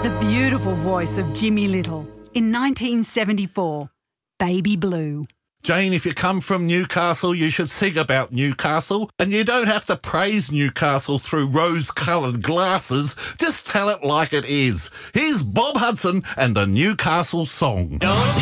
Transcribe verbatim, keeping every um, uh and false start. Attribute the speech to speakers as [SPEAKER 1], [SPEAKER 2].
[SPEAKER 1] The beautiful voice of Jimmy Little in nineteen seventy-four, Baby Blue.
[SPEAKER 2] Jane, if you come from Newcastle, you should sing about Newcastle, and you don't have to praise Newcastle through rose-coloured glasses. Just tell it like it is. Here's Bob Hudson and the Newcastle Song.
[SPEAKER 3] Don't you